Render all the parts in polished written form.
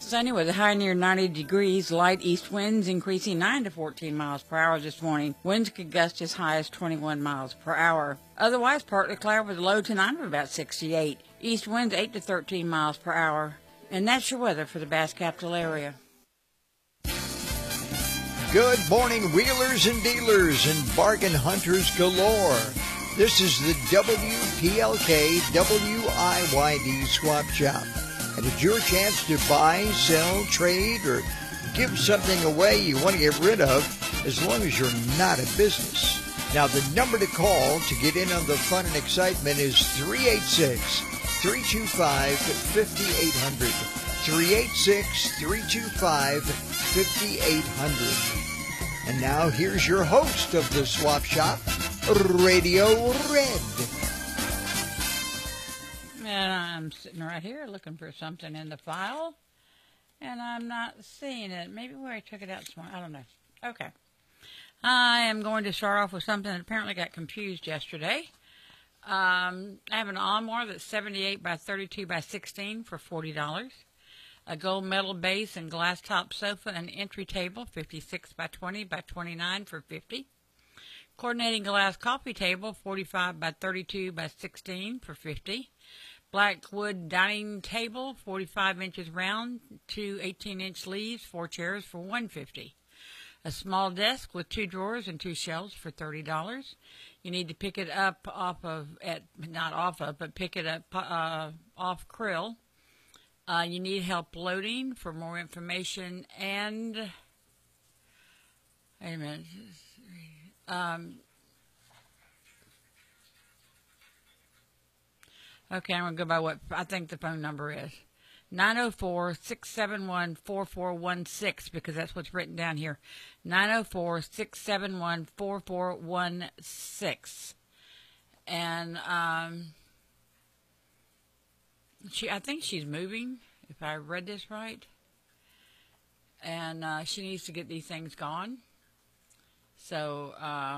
Sunny with a high near 90 degrees, light east winds increasing 9 to 14 miles per hour this morning. Winds could gust as high as 21 miles per hour. Otherwise, partly cloudy with a low tonight of about 68. East winds 8 to 13 miles per hour. And that's your weather for the Bass Capital area. Good morning, wheelers and dealers and bargain hunters galore. This is the WPLK WIYD Swap Shop. And it's your chance to buy, sell, trade, or give something away you want to get rid of as long as you're not a business. Now, the number to call to get in on the fun and excitement is 386-325-5800. 386-325-5800. And now here's your host of the Swap Shop, Radio Red. And I'm sitting right here looking for something in the file, and I'm not seeing it. Maybe where I took it out this morning. I don't know. Okay. I am going to start off with something that apparently got confused yesterday. I have an armoire that's 78 by 32 by 16 for $40. A gold metal base and glass top sofa and entry table, 56 by 20 by 29 for $50. Coordinating glass coffee table, 45 by 32 by 16 for $50. Black wood dining table, 45 inches round, 2 18-inch leaves, 4 chairs for $150. A small desk with 2 drawers and 2 shelves for $30. You need to pick it up pick it up off Krill. You need help loading. For more information and wait a minute. Okay, I'm going to go by what I think the phone number is. 904-671-4416, because that's what's written down here. 904-671-4416. And I think she's moving, if I read this right. And she needs to get these things gone. So,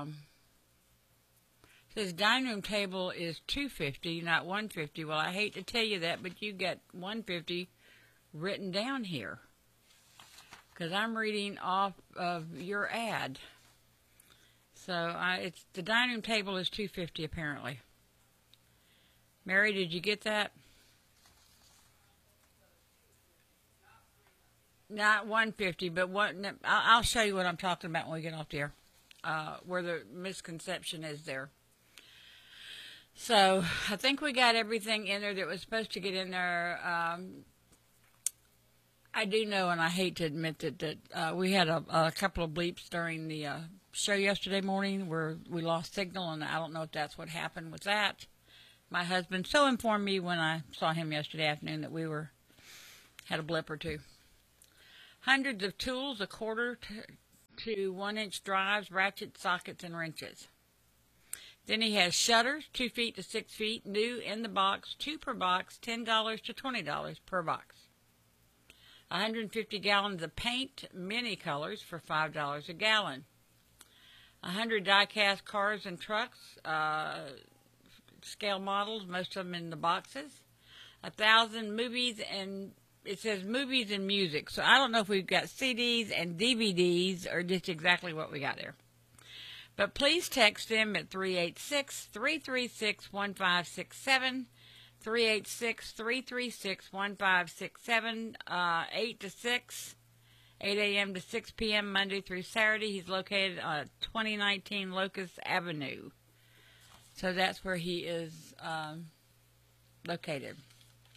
says dining room table is $250, not $150. Well, I hate to tell you that, but you got $150 written down here, because I'm reading off of your ad. So it's the dining room table is $250 apparently. Mary, did you get that? Not $150, but I'll show you what I'm talking about when we get off the air, where the misconception is there. So I think we got everything in there that was supposed to get in there. I do know, and I hate to admit that we had a couple of bleeps during the show yesterday morning where we lost signal, and I don't know if that's what happened with that. My husband so informed me when I saw him yesterday afternoon that we had a blip or two. Hundreds of tools, a quarter to 1-inch drives, ratchets, sockets, and wrenches. Then he has shutters, 2 feet to 6 feet, new in the box, 2 per box, $10 to $20 per box. 150 gallons of paint, many colors, for $5 a gallon. 100 die-cast cars and trucks, scale models, most of them in the boxes. 1,000 movies, and it says movies and music. So I don't know if we've got CDs and DVDs or just exactly what we got there. But please text them at 386-336-1567, 386-336-1567, 8 to 6, 8 a.m. to 6 p.m. Monday through Saturday. He's located on 2019 Locust Avenue. So that's where he is located.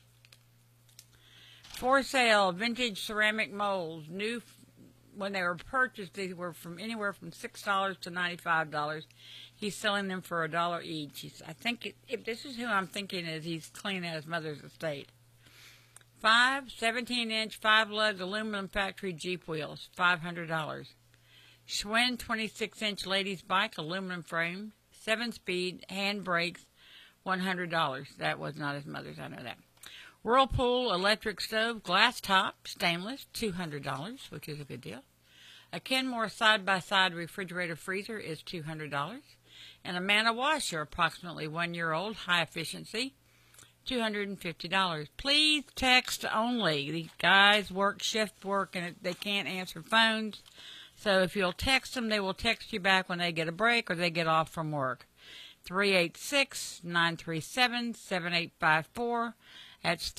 For sale, vintage ceramic molds, new. When they were purchased, they were from anywhere from $6 to $95. He's selling them for $1 each. I think if this is who I'm thinking is, he's cleaning out his mother's estate. 5 17-inch 5-lug aluminum factory Jeep wheels, $500. Schwinn 26-inch ladies bike, aluminum frame, 7-speed, hand brakes, $100. That was not his mother's, I know that. Whirlpool electric stove, glass top, stainless, $200, which is a good deal. A Kenmore side-by-side refrigerator freezer is $200. And a Manna washer, approximately 1 year old, high efficiency, $250. Please text only. These guys work shift work and they can't answer phones. So if you'll text them, they will text you back when they get a break or they get off from work. 386-937-7854. That's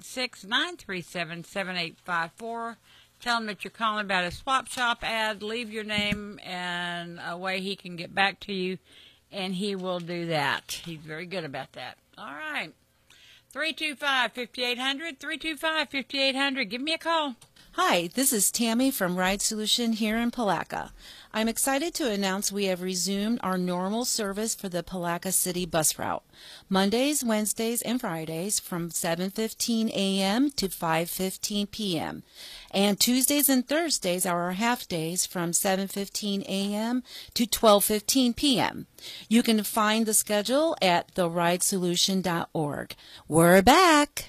386-937-7854. Tell him that you're calling about a swap shop ad. Leave your name and a way he can get back to you, and he will do that. He's very good about that. All right. 325-5800, 325-5800. Give me a call. Hi, this is Tammy from Ride Solution here in Palaca. I'm excited to announce we have resumed our normal service for the Palaca City bus route. Mondays, Wednesdays, and Fridays from 7:15 a.m. to 5:15 p.m. And Tuesdays and Thursdays are our half days from 7:15 a.m. to 12:15 p.m. You can find the schedule at theridesolution.org. We're back.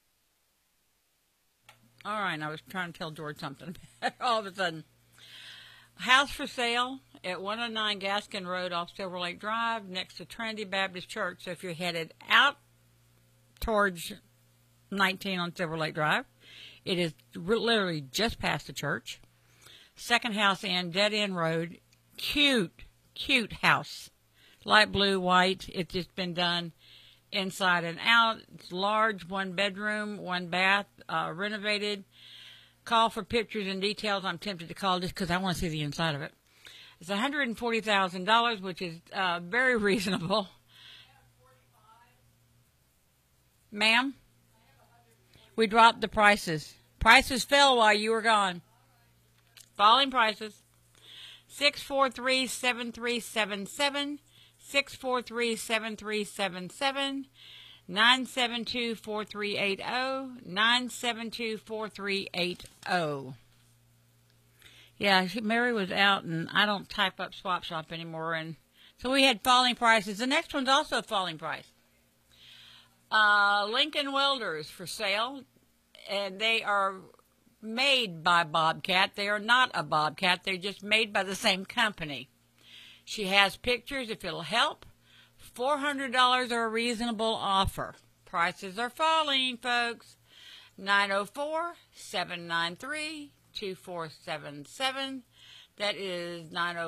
All right, I was trying to tell George something. All of a sudden. House for sale at 109 Gaskin Road off Silver Lake Drive next to Trinity Baptist Church. So if you're headed out towards 19 on Silver Lake Drive, it is literally just past the church. Second house in, Dead End Road. Cute, cute house. Light blue, white. It's just been done inside and out. It's large, 1 bedroom, 1 bath, renovated. Call for pictures and details. I'm tempted to call just because I want to see the inside of it. It's $140,000, which is very reasonable. Ma'am? We dropped the prices. Prices fell while you were gone. Falling prices. 643-7377. 643-7377. 972-4380, 972-4380. Yeah, Mary was out, and I don't type up Swap Shop anymore, and so we had falling prices. The next one's also falling price. Lincoln Welders for sale, and they are made by Bobcat. They are not a Bobcat. They're just made by the same company. She has pictures if it'll help. $400 are a reasonable offer. Prices are falling, folks. 904-793-2477. That is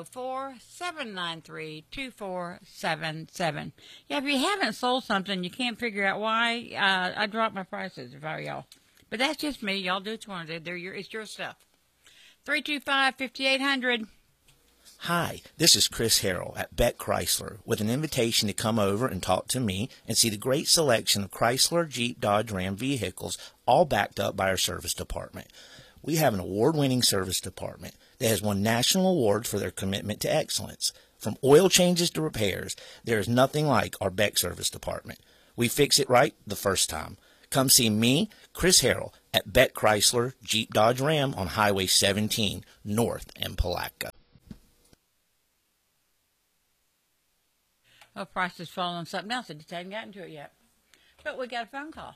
904-793-2477. Yeah, if you haven't sold something, you can't figure out why, I drop my prices if I were y'all. But that's just me. Y'all do what you want to do. It's your stuff. 325-5800. Hi, this is Chris Harrell at Beck Chrysler with an invitation to come over and talk to me and see the great selection of Chrysler, Jeep, Dodge, Ram vehicles, all backed up by our service department. We have an award-winning service department that has won national awards for their commitment to excellence. From oil changes to repairs, there is nothing like our Beck service department. We fix it right the first time. Come see me, Chris Harrell, at Beck Chrysler, Jeep, Dodge, Ram on Highway 17, North in Palaca. Oh, prices falling on something else. I just hadn't gotten to it yet. But we got a phone call.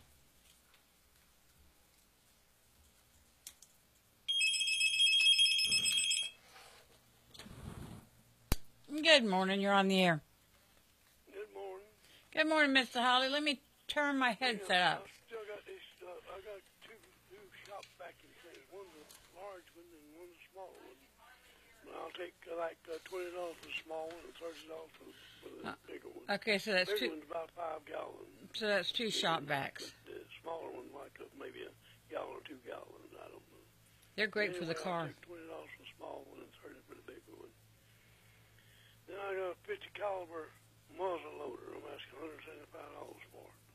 Good morning. You're on the air. Good morning. Good morning, Mr. Holly. Let me turn my headset up. I still got these. I got two shop vacuum things. One's a large one and one's a small one. I'll take like $20 for the small one and $30 for the bigger one. Okay, so that's bigger two. one's about 5 gallons. So that's 2 shop vacs. The smaller one like maybe a gallon or 2 gallons. I don't know. They're great for the car. I'll take $20 for the small one and $30 for the bigger one. Then I got a 50 caliber muzzle loader. I'm asking $175 for it.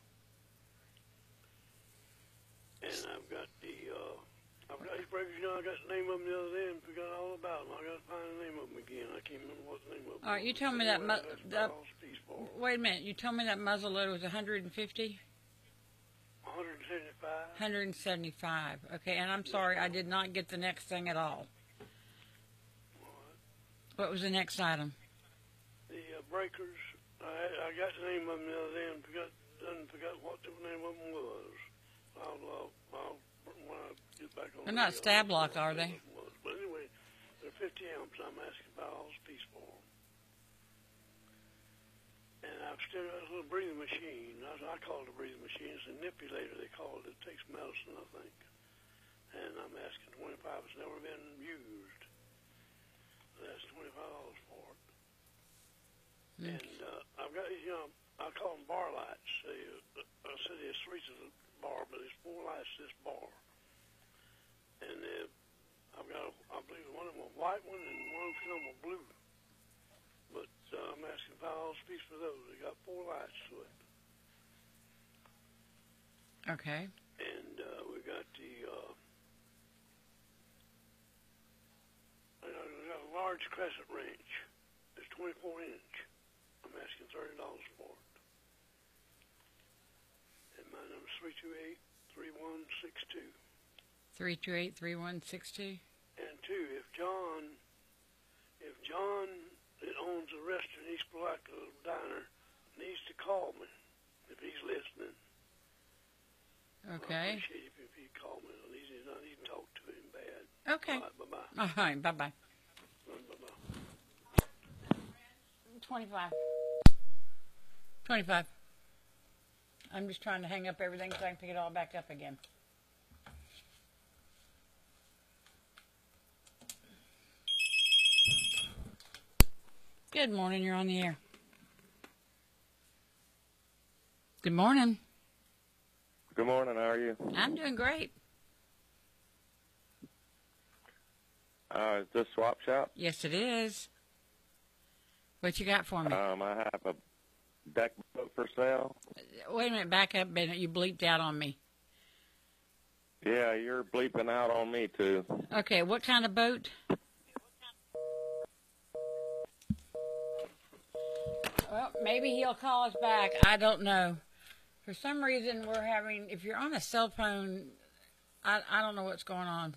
And I've got these breakers, I got the name of them the other day and forgot all about them. I got to find the name of them again. I can't remember what the name of them. All right, you told me that. Wait a minute. You told me that muzzle loader was 150. 175. 175. Okay, and I'm sorry, I did not get the next thing at all. What was the next item? The breakers. I got the name of them the other day and forgot what the name of them was. I'll when I get back on. They're not stab lock, are they? But anyway, they're 50 amps. I'm asking about all this piece for them. And I've still got a little breathing machine. I call it a breathing machine. It's a manipulator, they call it. It takes medicine, I think. And I'm asking 25. It's never been used. That's $25 for it. And I've got, I call them bar lights. I said there's 3 to the bar, but there's 4 lights to this bar. And I've got, I believe, one of them a white one and one of them a blue. But I'm asking $5 a piece for those. They got 4 lights to it. Okay. And we got we got a large crescent wrench. It's 24-inch. I'm asking $30 for it. And my number's 328-3162. 328-3162. And 2, if John that owns the restaurant East Palatka Diner needs to call me if he's listening. Okay. I appreciate it if he'd call me. I need to talk to him bad. Okay. All right, bye-bye. All right, bye-bye. Bye-bye. 25. 25. I'm just trying to hang up everything so I can pick it all back up again. Good morning, you're on the air. Good morning. Good morning, how are you? I'm doing great. Is this Swap Shop? Yes, it is. What you got for me? I have a deck boat for sale. Wait a minute, back up a minute. You bleeped out on me. Yeah, you're bleeping out on me, too. Okay, what kind of boat? Well, maybe he'll call us back. I don't know. For some reason, we're having, if you're on a cell phone, I don't know what's going on.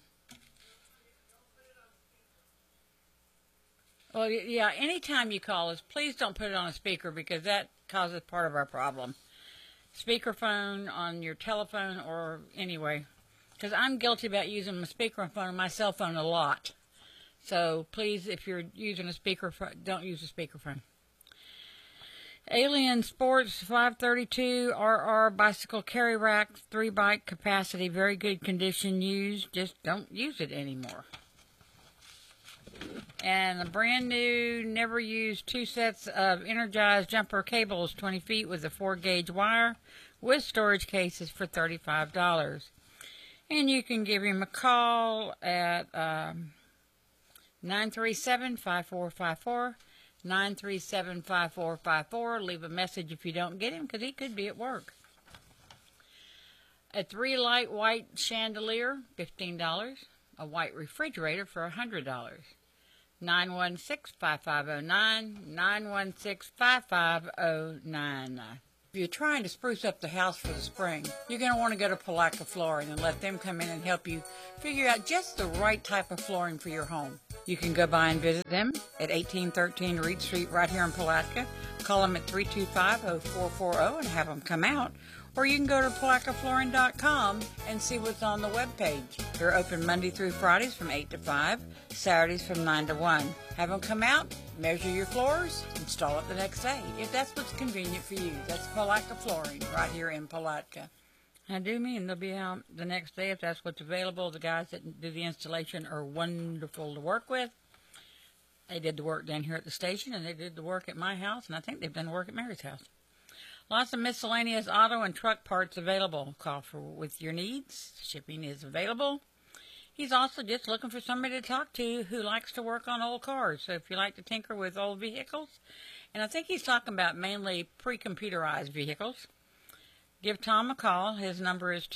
Well, yeah, anytime you call us, please don't put it on a speaker because that causes part of our problem. Speakerphone on your telephone or anyway. Because I'm guilty about using my speakerphone on my cell phone a lot. So please, if you're using a speakerphone, don't use a speakerphone. Alien Sports 532 RR bicycle carry rack, 3 bike capacity, very good condition used. Just don't use it anymore. And a brand new, never used 2 sets of energized jumper cables, 20 feet with a 4-gauge wire with storage cases for $35. And you can give him a call at 937-5454. 937-5454. Leave a message if you don't get him because he could be at work. A 3-light white chandelier, $15. A white refrigerator for $100. 916-5509. 916-5509. If you're trying to spruce up the house for the spring, you're going to want to go to Palatka Flooring and let them come in and help you figure out just the right type of flooring for your home. You can go by and visit them at 1813 Reed Street right here in Palatka. Call them at 325-0440 and have them come out. Or you can go to PalatkaFlooring.com and see what's on the webpage. They're open Monday through Fridays from 8 to 5, Saturdays from 9 to 1. Have them come out, measure your floors, install it the next day, if that's what's convenient for you. That's Palatka Flooring right here in Palatka. I do mean they'll be out the next day if that's what's available. The guys that do the installation are wonderful to work with. They did the work down here at the station, and they did the work at my house, and I think they've done the work at Mary's house. Lots of miscellaneous auto and truck parts available. Call for with your needs. Shipping is available. He's also just looking for somebody to talk to who likes to work on old cars. So if you like to tinker with old vehicles, and I think he's talking about mainly pre-computerized vehicles, give Tom a call. His number is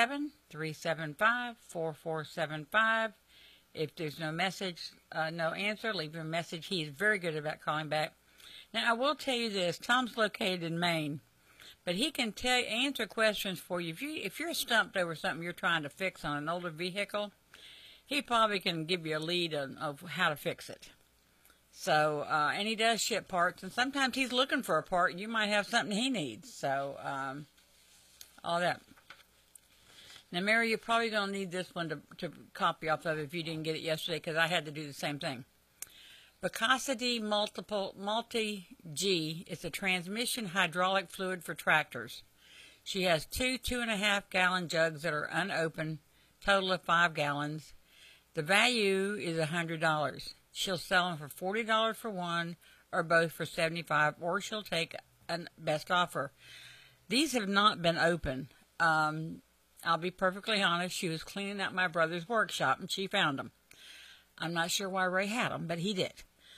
207-375-4475. If there's no message, no answer, leave him a message. He is very good about calling back. Now, I will tell you this. Tom's located in Maine, but he can answer questions for you. If you're stumped over something you're trying to fix on an older vehicle, he probably can give you a lead of how to fix it. So, and he does ship parts, and sometimes he's looking for a part, and you might have something he needs. So, all that. Now, Mary, you're probably going to need this one to copy off of if you didn't get it yesterday, because I had to do the same thing. Bicosity Multi-G is a transmission hydraulic fluid for tractors. She has two 2.5-gallon jugs that are unopened, total of 5 gallons. The value is $100. She'll sell them for $40 for one, or both for $75, or she'll take a best offer. These have not been opened. I'll be perfectly honest, she was cleaning out my brother's workshop and she found them. I'm not sure why Ray had them, but he did.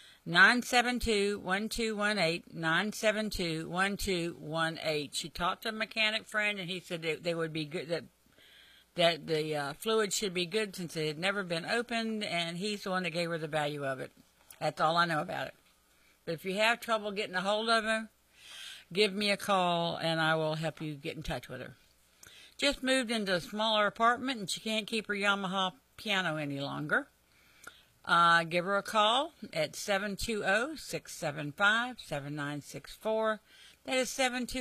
972-1218, 972-1218. She talked to a mechanic friend, and he said they would be good, that the fluid should be good since it had never been opened, and he's the one that gave her the value of it. That's all I know about it. But if you have trouble getting a hold of her, give me a call, and I will help you get in touch with her. Just moved into a smaller apartment, and she can't keep her Yamaha piano any longer. Give her a call at 720-675-7964. That is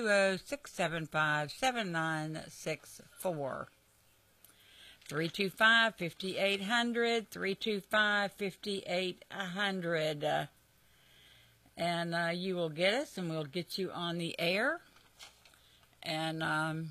720-675-7964. 325-5800, 325-5800. And you will get us, and we'll get you on the air. And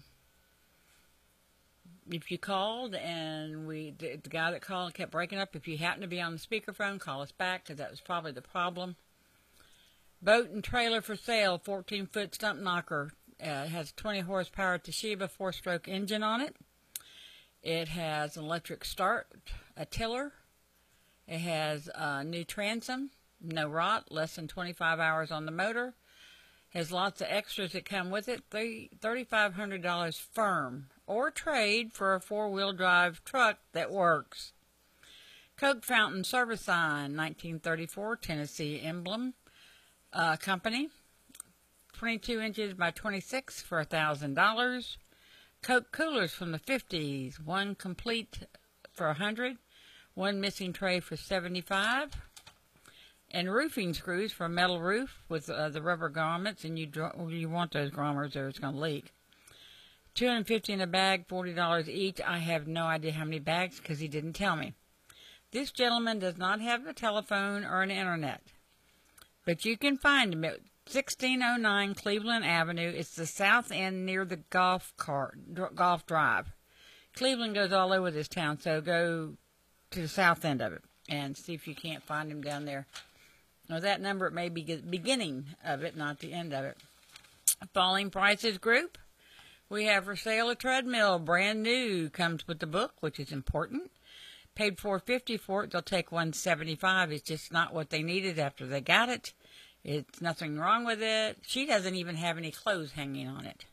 if you called and the guy that called kept breaking up, if you happen to be on the speakerphone, call us back, because that was probably the problem. Boat and trailer for sale, 14-foot stump knocker. It has a 20 horsepower Toshiba 4-stroke engine on it. It has an electric start, a tiller. It has a new transom, no rot, less than 25 hours on the motor. Has lots of extras that come with it. $3,500 firm, or trade for a 4-wheel drive truck that works. Coke Fountain service sign, 1934 Tennessee emblem company. 22 inches by 26 for $1,000. Coke coolers from the 50s, one complete for $100, one missing tray for $75. And roofing screws for a metal roof with the rubber grommets, and you want those grommets or it's going to leak. $250 in a bag, $40 each. I have no idea how many bags because he didn't tell me. This gentleman does not have a telephone or an internet, but you can find him at 1609 Cleveland Avenue. It's the south end near the golf drive. Cleveland goes all over this town, so go to the south end of it and see if you can't find him down there. Now, that number, it may be the beginning of it, not the end of it. Falling Prices Group. We have for sale a treadmill, brand new. Comes with the book, which is important. Paid $450 for it. They'll take $175. It's just not what they needed after they got it. It's nothing wrong with it. She doesn't even have any clothes hanging on it.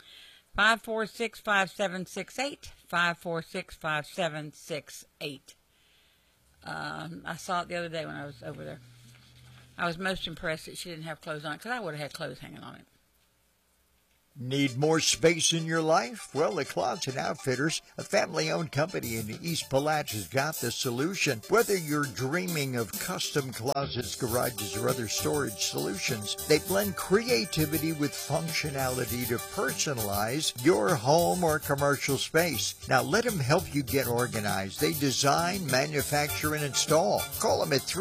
546-5768. 546-5768. I saw it the other day when I was over there. I was most impressed that she didn't have clothes on it, because I would have had clothes hanging on it. Need more space in your life? Well, the Closet Outfitters, a family-owned company in East Palatka, has got the solution. Whether you're dreaming of custom closets, garages, or other storage solutions, they blend creativity with functionality to personalize your home or commercial space. Now, let them help you get organized. They design, manufacture, and install. Call them at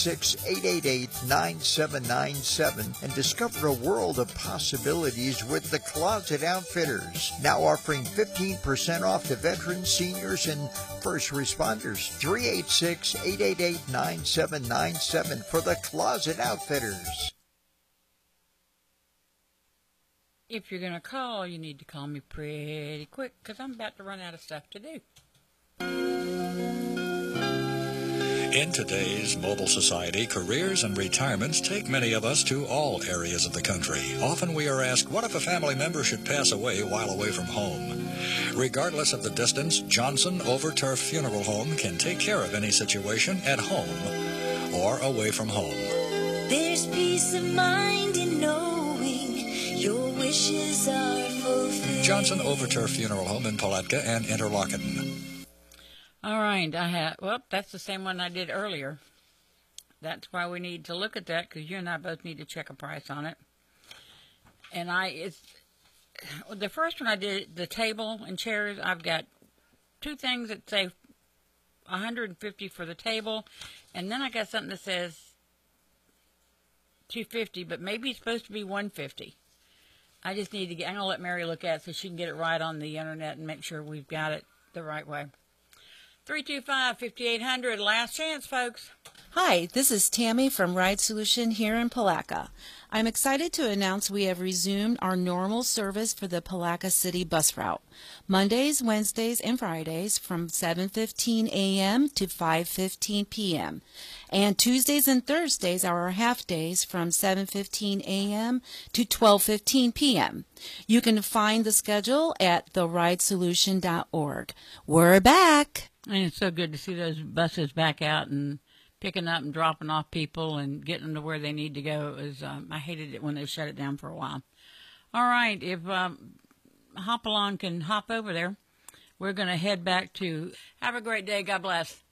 386-888-9797 and discover a world of possibilities with the Closet Outfitters, now offering 15% off to veterans, seniors, and first responders. 386-888-9797 for the Closet Outfitters. If you're going to call, you need to call me pretty quick, because I'm about to run out of stuff to do. In today's mobile society, careers and retirements take many of us to all areas of the country. Often we are asked, what if a family member should pass away while away from home? Regardless of the distance, Johnson Overturf Funeral Home can take care of any situation at home or away from home. There's peace of mind in knowing your wishes are fulfilled. Johnson Overturf Funeral Home in Palatka and Interlaken. All right, that's the same one I did earlier. That's why we need to look at that, because you and I both need to check a price on it. And the first one I did, the table and chairs, I've got two things that say $150 for the table, and then I got something that says 250, but maybe it's supposed to be 150. I just need to get, I'm going to let Mary look at it so she can get it right on the internet and make sure we've got it the right way. 325-5800, last chance, folks. Hi, this is Tammy from Ride Solution here in Palaca. I'm excited to announce we have resumed our normal service for the Palaca City bus route. Mondays, Wednesdays, and Fridays from 7:15 a.m. to 5:15 p.m. And Tuesdays and Thursdays are our half days from 7:15 a.m. to 12:15 p.m. You can find the schedule at theridesolution.org. We're back. And it's so good to see those buses back out and picking up and dropping off people and getting them to where they need to go. It was, I hated it when they shut it down for a while. All right, if Hop Along can hop over there, we're going to head back to, have a great day. God bless.